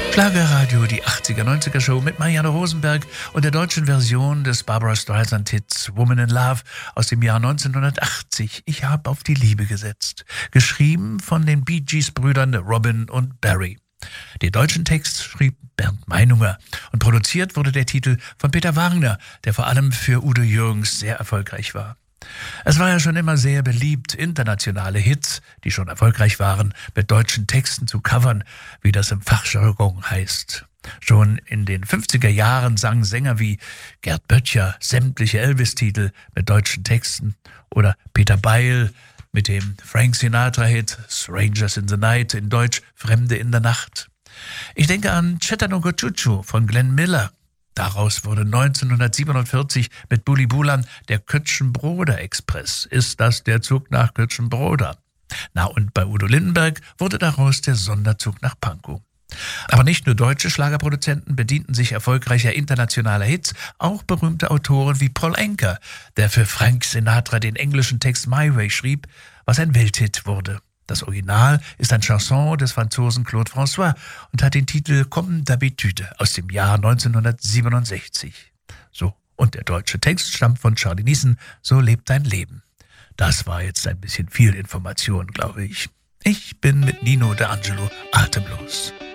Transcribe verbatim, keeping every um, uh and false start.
Schlagerradio, die achtziger, neunziger Show mit Marianne Rosenberg und der deutschen Version des Barbra Streisand-Hits Woman in Love aus dem Jahr neunzehnhundertachtzig. Ich habe auf die Liebe gesetzt. Geschrieben von den Bee Gees-Brüdern Robin und Barry. Den deutschen Text schrieb Bernd Meinunger und produziert wurde der Titel von Peter Wagner, der vor allem für Udo Jürgens sehr erfolgreich war. Es war ja schon immer sehr beliebt, internationale Hits, die schon erfolgreich waren, mit deutschen Texten zu covern, wie das im Fachjargon heißt. Schon in den fünfziger Jahren sangen Sänger wie Gerd Böttcher sämtliche Elvis-Titel mit deutschen Texten oder Peter Beil mit dem Frank Sinatra-Hit Strangers in the Night, in Deutsch Fremde in der Nacht. Ich denke an Chattanooga Choo Choo von Glenn Miller. Daraus wurde neunzehnhundertsiebenundvierzig mit Bully Bulan der Kötschenbroda-Express. Ist das der Zug nach Kötschenbroda? Na, und bei Udo Lindenberg wurde daraus der Sonderzug nach Pankow. Aber nicht nur deutsche Schlagerproduzenten bedienten sich erfolgreicher internationaler Hits, auch berühmte Autoren wie Paul Anka, der für Frank Sinatra den englischen Text My Way schrieb, was ein Welthit wurde. Das Original ist ein Chanson des Franzosen Claude François und hat den Titel Comme d'habitude aus dem Jahr neunzehnhundertsiebenundsechzig. So, und der deutsche Text stammt von Charlie Neeson, So lebt dein Leben. Das war jetzt ein bisschen viel Information, glaube ich. Ich bin mit Nino D'Angelo atemlos.